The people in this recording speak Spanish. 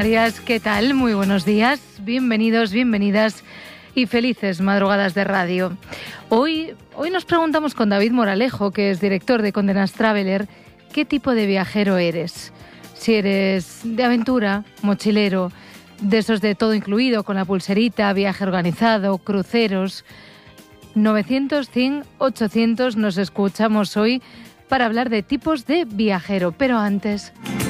¿Qué tal? Muy buenos días, bienvenidos, bienvenidas y felices madrugadas de radio. Hoy nos preguntamos con David Moralejo, que es director de Condé Nast Traveler, ¿qué tipo de viajero eres? Si eres de aventura, mochilero, de esos de todo incluido, con la pulserita, viaje organizado, cruceros. 900, 100, 800 nos escuchamos hoy para hablar de tipos de viajero, pero antes...